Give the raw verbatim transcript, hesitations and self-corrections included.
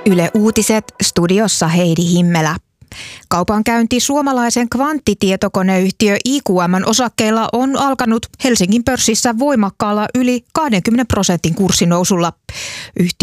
Yle Uutiset, studiossa Heidi Himmelä. Kaupankäynti suomalaisen kvanttitietokoneyhtiö I Q M:n osakkeilla on alkanut Helsingin pörssissä voimakkaalla yli kaksikymmentä prosentin kurssinousulla. Yhtiö